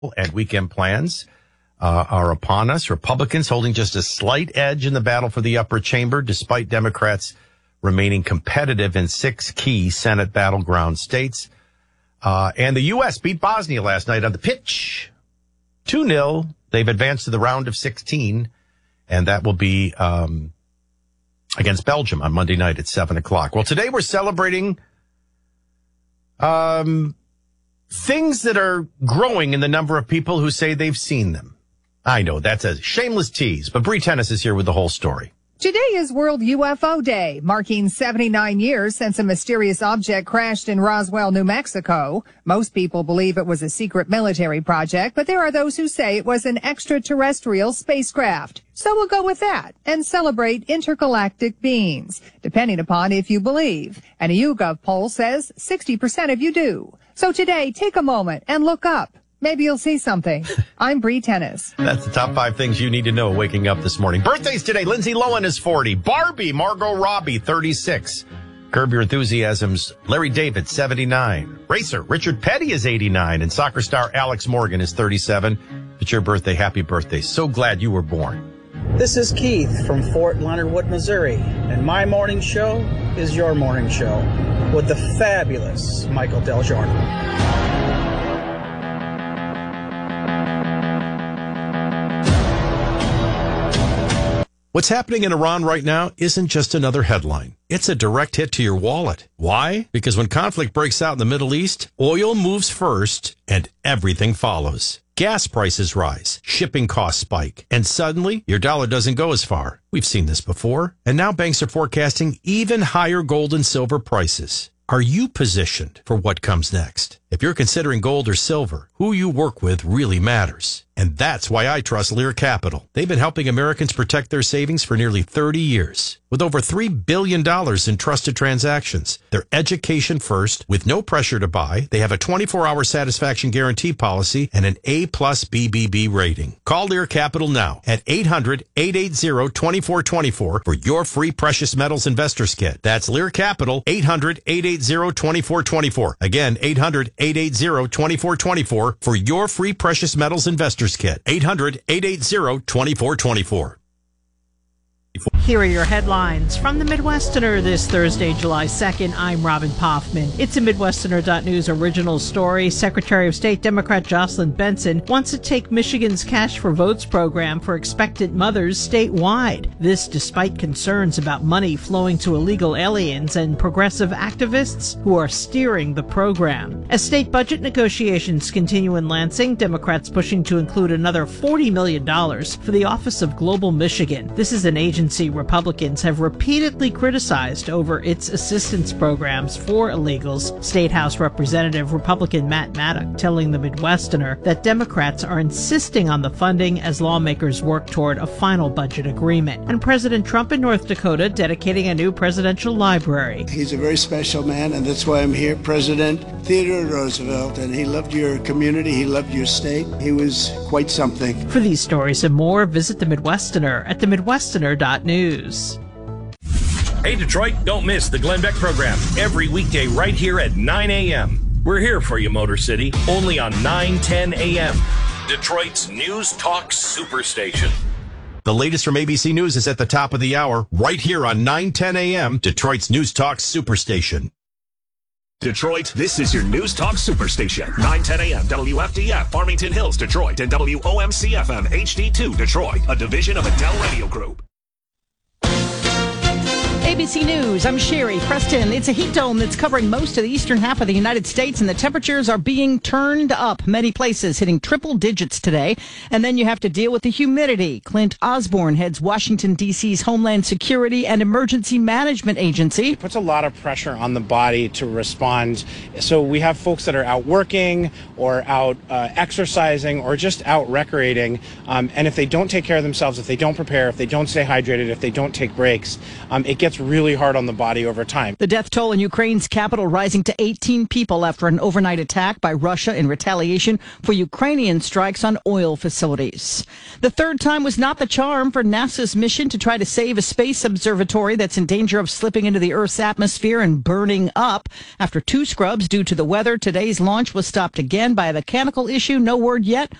and weekend plans are upon us. Republicans holding just a slight edge in the battle for the upper chamber, despite Democrats remaining competitive in 6 key Senate battleground states. And the U.S. beat Bosnia last night on the pitch, 2-0. They've advanced to the round of 16, and that will be against Belgium on Monday night at 7 o'clock. Well, today we're celebrating things that are growing in the number of people who say they've seen them. I know that's a shameless tease, but Bree Tennis is here with the whole story. Today is World UFO Day, marking 79 years since a mysterious object crashed in Roswell, New Mexico. Most people believe it was a secret military project, but there are those who say it was an extraterrestrial spacecraft. So we'll go with that and celebrate intergalactic beings, depending upon if you believe. And a YouGov poll says 60% of you do. So today, take a moment and look up. Maybe you'll see something. I'm Bree Tennis. That's the top 5 things you need to know waking up this morning. Birthdays today. Lindsay Lohan is 40. Barbie, Margot Robbie, 36. Curb Your Enthusiasm's Larry David, 79. Racer Richard Petty is 89. And soccer star Alex Morgan is 37. If it's your birthday, happy birthday. So glad you were born. This is Keith from Fort Leonard Wood, Missouri. And my morning show is your morning show with the fabulous Michael Del Giorno. What's happening in Iran right now isn't just another headline. It's a direct hit to your wallet. Why? Because when conflict breaks out in the Middle East, oil moves first and everything follows. Gas prices rise, shipping costs spike, and suddenly your dollar doesn't go as far. We've seen this before, and now banks are forecasting even higher gold and silver prices. Are you positioned for what comes next? If you're considering gold or silver, who you work with really matters. And that's why I trust Lear Capital. They've been helping Americans protect their savings for nearly 30 years. With over $3 billion in trusted transactions, they're education first, with no pressure to buy. They have a 24-hour satisfaction guarantee policy and an A+ BBB rating. Call Lear Capital now at 800-880-2424 for your free precious metals investors kit. That's Lear Capital, 800-880-2424. Again, 800-880-2424 for your free precious metals investors kit. 800-880-2424. Here are your headlines from the Midwesterner this Thursday, July 2nd. I'm Robin Poffman. It's a Midwesterner.news original story. Secretary of State Democrat Jocelyn Benson wants to take Michigan's Cash for Votes program for expectant mothers statewide. This despite concerns about money flowing to illegal aliens and progressive activists who are steering the program. As state budget negotiations continue in Lansing, Democrats pushing to include another $40 million for the Office of Global Michigan. This is an agency Republicans have repeatedly criticized over its assistance programs for illegals. State House Representative Republican Matt Maddock telling the Midwesterner that Democrats are insisting on the funding as lawmakers work toward a final budget agreement. And President Trump in North Dakota dedicating a new presidential library. He's a very special man, and that's why I'm here. President Theodore Roosevelt, and he loved your community, he loved your state. He was quite something. For these stories and more, visit the Midwesterner at themidwesterner.news. Hey, Detroit, don't miss the Glenn Beck program every weekday right here at 9 a.m. We're here for you, Motor City, only on 9:10 a.m. Detroit's News Talk Superstation. The latest from ABC News is at the top of the hour, right here on 9:10 a.m., Detroit's News Talk Superstation. Detroit, this is your News Talk Superstation. 9:10 a.m. WFDF, Farmington Hills, Detroit, and WOMC-FM HD2, Detroit, a division of Adele Radio Group. ABC News, I'm Sherry Preston. It's a heat dome that's covering most of the eastern half of the United States, and the temperatures are being turned up. Many places hitting triple digits today. And then you have to deal with the humidity. Clint Osborne heads Washington, D.C.'s Homeland Security and Emergency Management Agency. It puts a lot of pressure on the body to respond. So we have folks that are out working or out exercising or just out recreating. And if they don't take care of themselves, if they don't prepare, if they don't stay hydrated, if they don't take breaks, it gets really hard on the body over time. The death toll in Ukraine's capital rising to 18 people after an overnight attack by Russia in retaliation for Ukrainian strikes on oil facilities. The third time was not the charm for NASA's mission to try to save a space observatory that's in danger of slipping into the Earth's atmosphere and burning up. After 2 scrubs due to the weather, today's launch was stopped again by a mechanical issue. No word yet